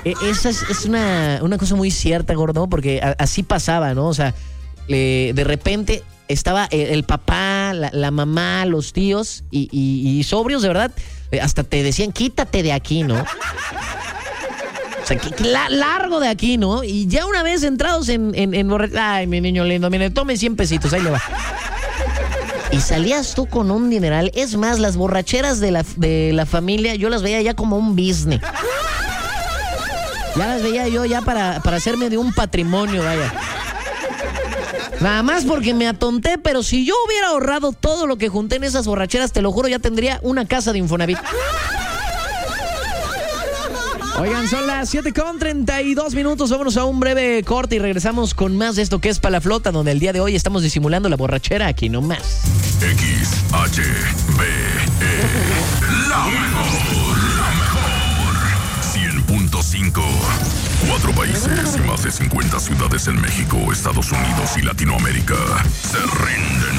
Esa es una cosa muy cierta, gordo, porque así pasaba, ¿no? O sea, de repente estaba el papá, la mamá, los tíos y sobrios, de verdad, hasta te decían, quítate de aquí, ¿no? O sea, largo de aquí, ¿no? Y ya una vez entrados en ay, mi niño lindo, mire, tome 100 pesitos, ahí le va. Y salías tú con un dineral. Es más, las borracheras de la familia, yo las veía ya como un business. Ya las veía yo ya para hacerme de un patrimonio, vaya. Nada más porque me atonté, pero si yo hubiera ahorrado todo lo que junté en esas borracheras, te lo juro, ya tendría una casa de Infonavit. Oigan, son las 7:32. Vámonos a un breve corte y regresamos con más de esto que es Palaflota, donde el día de hoy estamos disimulando la borrachera aquí nomás. XHBE, la mejor, 100.5. 4 países y más de 50 ciudades en México, Estados Unidos y Latinoamérica se rinden